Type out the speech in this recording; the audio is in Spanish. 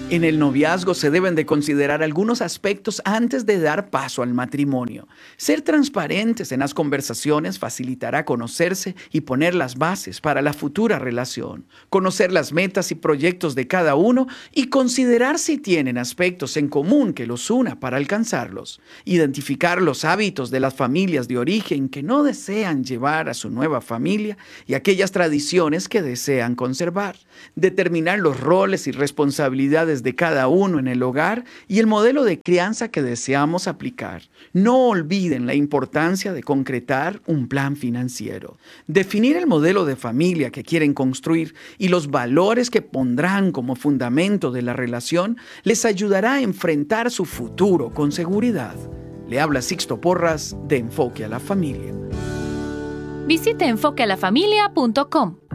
En el noviazgo se deben de considerar algunos aspectos antes de dar paso al matrimonio. Ser transparentes en las conversaciones facilitará conocerse y poner las bases para la futura relación. Conocer las metas y proyectos de cada uno y considerar si tienen aspectos en común que los una para alcanzarlos. Identificar los hábitos de las familias de origen que no desean llevar a su nueva familia y aquellas tradiciones que desean conservar. Determinar los roles y responsabilidades de cada uno en el hogar y el modelo de crianza que deseamos aplicar. No olviden la importancia de concretar un plan financiero. Definir el modelo de familia que quieren construir y los valores que pondrán como fundamento de la relación les ayudará a enfrentar su futuro con seguridad. Le habla Sixto Porras de Enfoque a la Familia. Visite enfoquealafamilia.com.